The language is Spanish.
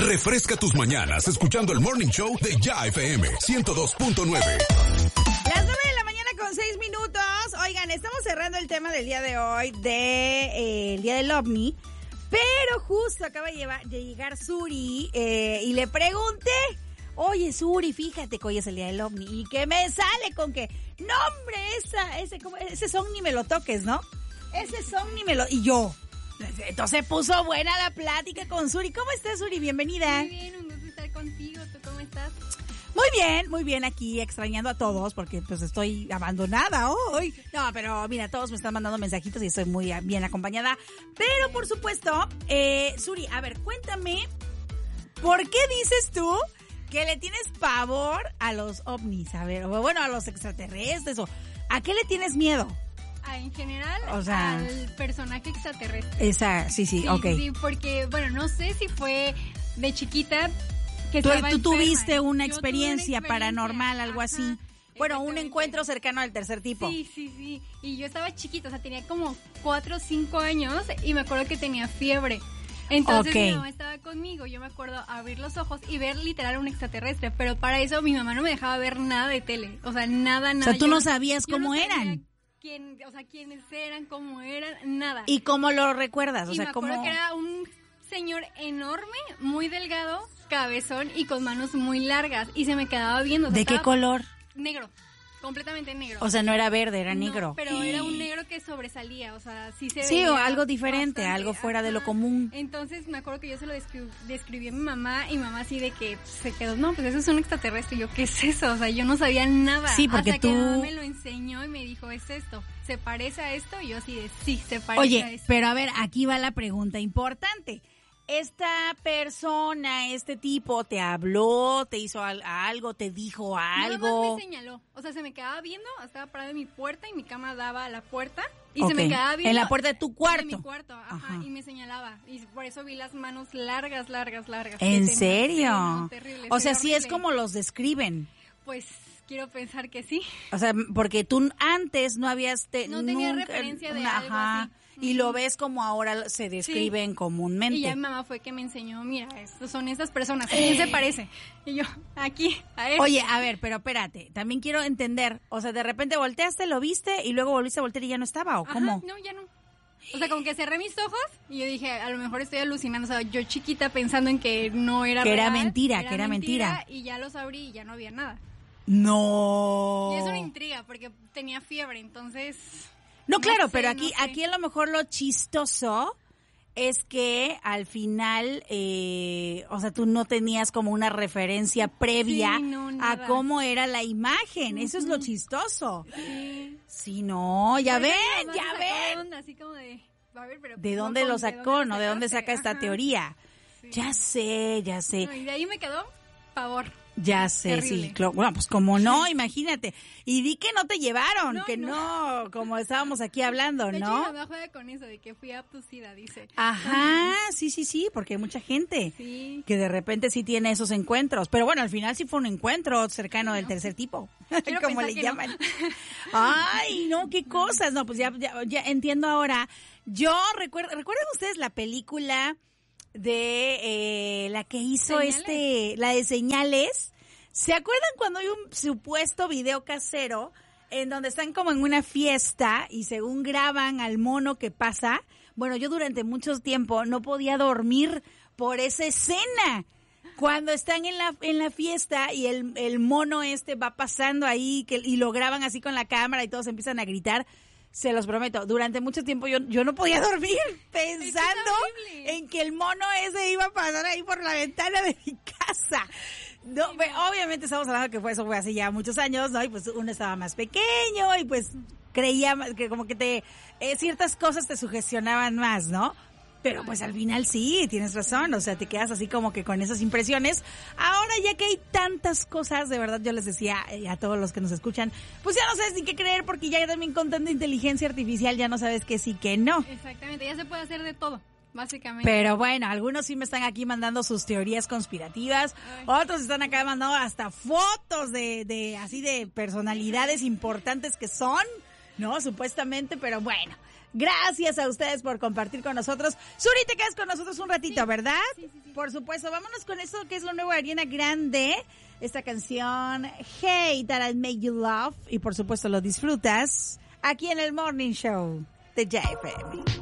Refresca tus mañanas escuchando el Morning Show de Ya FM 102.9. Las 9:06 a.m. Oigan, estamos cerrando el tema del día de hoy, el día del OVNI, pero justo acaba de llegar Suri y le pregunté, oye Suri, fíjate que hoy es el día del OVNI, y que me sale con que, no hombre, ese song ni me lo toques, ¿no? Ese song ni me lo... Y yo... Entonces puso buena la plática con Suri. ¿Cómo estás, Suri? Bienvenida. Muy bien, un gusto estar contigo. ¿Tú cómo estás? Muy bien aquí extrañando a todos porque pues estoy abandonada hoy. No, pero mira, todos me están mandando mensajitos y estoy muy bien acompañada. Pero por supuesto, Suri, a ver, cuéntame, ¿por qué dices tú que le tienes pavor a los ovnis? A ver, o bueno, a los extraterrestres, o ¿a qué le tienes miedo? En general, o sea, al personaje extraterrestre. Sí, ok. Sí, porque, bueno, no sé si fue de chiquita que tú tuviste una experiencia paranormal, algo así. Bueno, un encuentro cercano al tercer tipo. Sí. Y yo estaba chiquita, o sea, tenía como 4 o 5 años y me acuerdo que tenía fiebre. Entonces mi mamá estaba conmigo, yo me acuerdo abrir los ojos y ver literal un extraterrestre, pero para eso mi mamá no me dejaba ver nada de tele, o sea, nada. O sea, tú no sabías cómo eran. Quiénes eran, cómo eran, nada. ¿Y cómo lo recuerdas? Me acuerdo que era un señor enorme, muy delgado, cabezón y con manos muy largas, y se me quedaba viendo. ¿De qué color? Negro, completamente negro. O sea, no era verde, era negro. Pero era un negro que sobresalía, o sea, sí se veía. Sí, o algo diferente, bastante, algo fuera de lo común. Entonces me acuerdo que yo se lo describí a mi mamá, y mamá así de que se quedó, no, pues eso es un extraterrestre. Y yo, ¿qué es eso? O sea, yo no sabía nada. Sí, porque hasta que mamá me lo enseñó y me dijo, es esto, ¿se parece a esto? Y yo así de, sí, se parece a esto. Oye, pero a ver, aquí va la pregunta importante. ¿Esta persona, este tipo, te habló, te hizo algo, te dijo algo? Nada más me señaló, o sea, se me quedaba viendo, estaba parada en mi puerta y mi cama daba a la puerta y se me quedaba viendo. ¿En la puerta de tu cuarto? De mi cuarto, ajá, y me señalaba, y por eso vi las manos largas. ¿En serio? No, terrible, o sea, sí horrible. Es como los describen. Pues quiero pensar que sí. O sea, porque tú antes no habías... no tenía referencia de algo así. Y lo ves como ahora se describen comúnmente. Y ya mi mamá fue que me enseñó, mira, estos son estas personas, ¿a quién se parece? Y yo, aquí, a él. Oye, a ver, pero espérate, también quiero entender, o sea, de repente volteaste, lo viste y luego volviste a voltear y ya no estaba, ¿o cómo? No, ya no. O sea, como que cerré mis ojos y yo dije, a lo mejor estoy alucinando, o sea, yo chiquita pensando en que no era real. Que era mentira. Y ya los abrí y ya no había nada. No. Y es una intriga, porque tenía fiebre, entonces... No, claro, pero aquí a lo mejor lo chistoso es que al final, o sea, tú no tenías como una referencia previa a cómo era la imagen. Eso es lo chistoso. Sí, no, ya ven. Así como de, a ver, pero ¿de dónde lo sacó, no? ¿De dónde saca esta teoría? Sí. Ya sé. No, y de ahí me quedó pavor. Ya sé, terrible. Sí, bueno, pues como no, imagínate. Y di que no te llevaron, no, como estábamos aquí hablando, de ¿no? Hecho, mi mamá juega con eso, de que fui abducida, dice. Ajá, sí, porque hay mucha gente que de repente sí tiene esos encuentros. Pero bueno, al final sí fue un encuentro cercano del tercer tipo, como le llaman. No. Ay, no, qué cosas. No, pues ya entiendo ahora. Yo ¿recuerdan ustedes la película de la que hizo la de Señales? ¿Se acuerdan cuando hay un supuesto video casero en donde están como en una fiesta y según graban al mono que pasa? Bueno, yo durante mucho tiempo no podía dormir por esa escena. Cuando están en la fiesta y el mono va pasando ahí y lo graban así con la cámara y todos empiezan a gritar. Se los prometo, durante mucho tiempo yo no podía dormir pensando en que el mono ese iba a pasar ahí por la ventana de mi casa. No, obviamente estamos hablando que eso fue hace ya muchos años, ¿no? Y pues uno estaba más pequeño y pues creía que como que ciertas cosas te sugestionaban más, ¿no? Pero pues al final sí, tienes razón, o sea, te quedas así como que con esas impresiones. Ahora ya que hay tantas cosas, de verdad yo les decía a todos los que nos escuchan, pues ya no sabes ni qué creer porque ya también con tanta inteligencia artificial ya no sabes que sí, que no. Exactamente, ya se puede hacer de todo. Básicamente. Pero bueno, algunos sí me están aquí mandando sus teorías conspirativas, otros están acá mandando hasta fotos de así de personalidades importantes que son, ¿no? Supuestamente, pero bueno. Gracias a ustedes por compartir con nosotros. Suri, te quedas con nosotros un ratito, ¿verdad? Sí. Por supuesto. Vámonos con eso que es lo nuevo de Ariana Grande. Esta canción, Hey, That I Make You Love. Y por supuesto lo disfrutas aquí en el Morning Show de JFM.